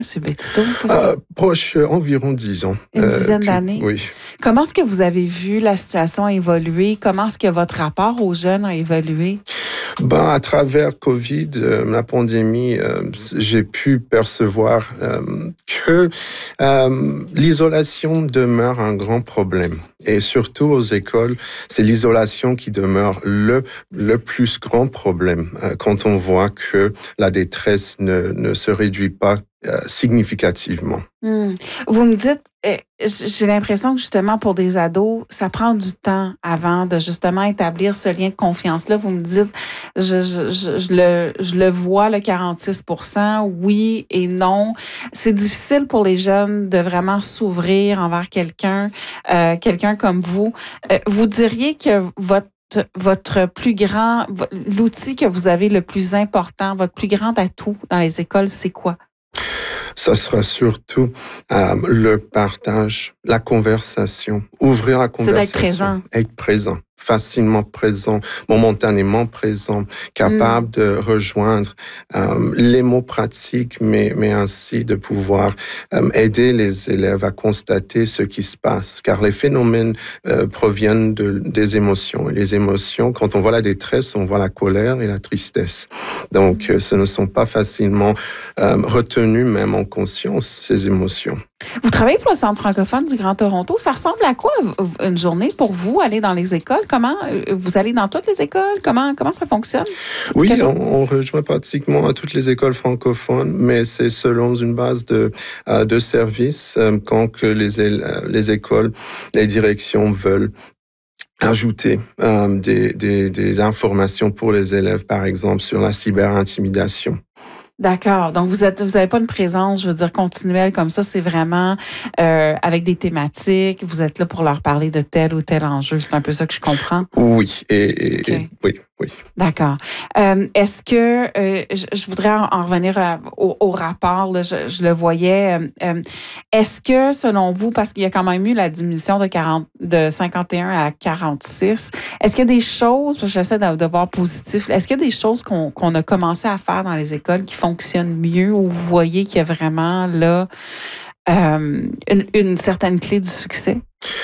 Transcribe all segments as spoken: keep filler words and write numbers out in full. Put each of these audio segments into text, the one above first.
M. Betito? Euh, proche, euh, environ dix ans. Une euh, dizaine que, d'années? Oui. Comment est-ce que vous avez vu la situation évoluer? Comment est-ce que votre rapport aux jeunes a évolué? Ben, à travers Covid, euh, la pandémie, euh, j'ai pu percevoir euh, que euh, l'isolation demeure un grand problème. Et surtout aux écoles, c'est l'isolation qui demeure le, le plus grand problème euh, quand on voit que la détresse ne, ne se réduit pas euh, significativement. Hum. Vous me dites, euh, j'ai l'impression que justement pour des ados, ça prend du temps avant de justement établir ce lien de confiance-là. Vous me dites, je, je, je, je le, je le vois, le quarante-six pour cent, oui et non. C'est difficile pour les jeunes de vraiment s'ouvrir envers quelqu'un, euh, quelqu'un comme vous. Euh, vous diriez que votre votre plus grand, l'outil que vous avez le plus important, votre plus grand atout dans les écoles, c'est quoi? Ça sera surtout euh, le partage, la conversation, ouvrir la conversation. C'est d'être présent. Être présent, facilement présent, momentanément présent, capable mm. de rejoindre euh, les mots pratiques, mais, mais ainsi de pouvoir euh, aider les élèves à constater ce qui se passe. Car les phénomènes euh, proviennent de, des émotions. Et les émotions, quand on voit la détresse, on voit la colère et la tristesse. Donc, euh, ce ne sont pas facilement euh, retenues même en conscience, ces émotions. Vous travaillez pour le Centre francophone du Grand Toronto. Ça ressemble à quoi une journée pour vous, aller dans les écoles? Comment vous allez dans toutes les écoles? Comment, comment ça fonctionne? Oui, on, on rejoint pratiquement à toutes les écoles francophones, mais c'est selon une base de, de services quand que les, les écoles, les directions veulent ajouter euh, des, des, des informations pour les élèves, par exemple, sur la cyberintimidation. D'accord. Donc, vous êtes, vous avez pas une présence, je veux dire, continuelle comme ça. C'est vraiment euh, avec des thématiques. Vous êtes là pour leur parler de tel ou tel enjeu. C'est un peu ça que je comprends. Oui. Et, et, okay. et oui. Oui. D'accord. Euh, est-ce que, euh, je, je voudrais en, en revenir à, au, au rapport, là, je, je le voyais, euh, est-ce que, selon vous, parce qu'il y a quand même eu la diminution de, quarante, de cinquante et un à quarante-six, est-ce qu'il y a des choses, parce que j'essaie de, de voir positif, est-ce qu'il y a des choses qu'on, qu'on a commencé à faire dans les écoles qui fonctionnent mieux, ou vous voyez qu'il y a vraiment là euh, une, une certaine clé du succès?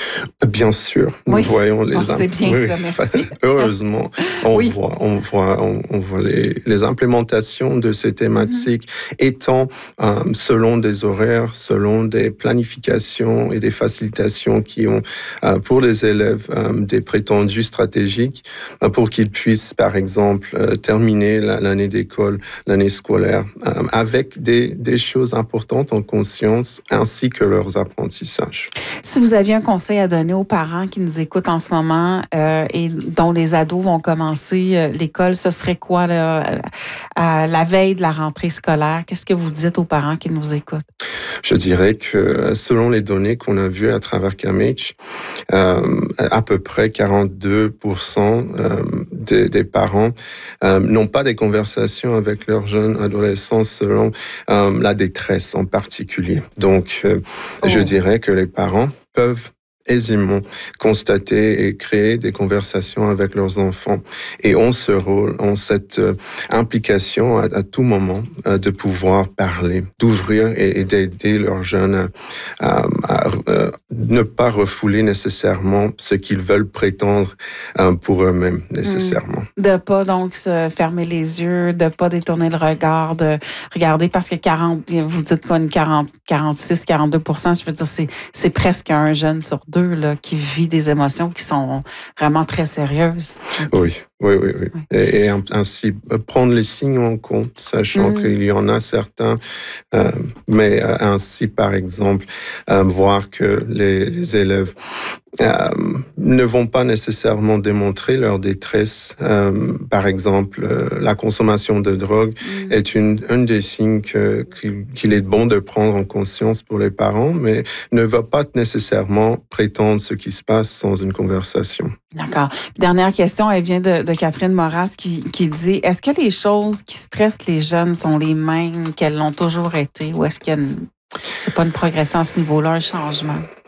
Bien sûr, nous oui. voyons les... Oh, c'est bien oui. ça, merci. Heureusement, on oui. voit, on voit, on, on voit les, les implémentations de ces thématiques mm-hmm. étant euh, selon des horaires, selon des planifications et des facilitations qui ont euh, pour les élèves euh, des prétendus stratégiques euh, pour qu'ils puissent, par exemple, euh, terminer la, l'année d'école, l'année scolaire, euh, avec des, des choses importantes en conscience ainsi que leurs apprentissages. Si vous aviez un conseil à donner aux parents qui nous écoutent en ce moment euh, et dont les ados vont commencer euh, l'école, ce serait quoi là, à la veille de la rentrée scolaire? Qu'est-ce que vous dites aux parents qui nous écoutent? Je dirais que selon les données qu'on a vues à travers C A M H, euh, à peu près quarante-deux pour cent euh, des, des parents euh, n'ont pas des conversations avec leurs jeunes adolescents selon euh, la détresse en particulier. Donc, euh, oh. je dirais que les parents peuvent aisément constater et créer des conversations avec leurs enfants et ont ce rôle, ont cette euh, implication à, à tout moment euh, de pouvoir parler, d'ouvrir et, et d'aider leurs jeunes à, à, à euh, ne pas refouler nécessairement ce qu'ils veulent prétendre euh, pour eux-mêmes nécessairement. Mmh. De pas donc se fermer les yeux, de pas détourner le regard, de regarder parce que quarante, vous dites pas une quarante, quarante-six, quarante-deux pour cent, je veux dire c'est c'est presque un jeune sur deux là, qui vit des émotions qui sont vraiment très sérieuses. Oui, oui, oui. oui. oui. Et, et ainsi, prendre les signes en compte, sachant mmh. qu'il y en a certains, euh, mais ainsi, par exemple, euh, voir que les, les élèves euh, ne vont pas nécessairement démontrer leur détresse. Euh, par exemple, euh, la consommation de drogue mmh. est une, un des signes que, qu'il est bon de prendre en conscience pour les parents, mais ne va pas nécessairement prétendre ce qui se passe sans une conversation. D'accord. Dernière question, elle vient de, de Catherine Moras qui, qui dit, est-ce que les choses qui stressent les jeunes sont les mêmes qu'elles l'ont toujours été ou est-ce qu'il y a une, je sais pas, une progression à ce niveau-là, un changement?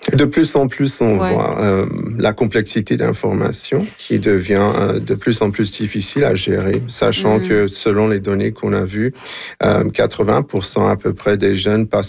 De plus en plus, on Ouais. voit euh, la complexité d'information qui devient euh, de plus en plus difficile à gérer, sachant Mm. que selon les données qu'on a vues, euh, quatre-vingts pour cent à peu près des jeunes passent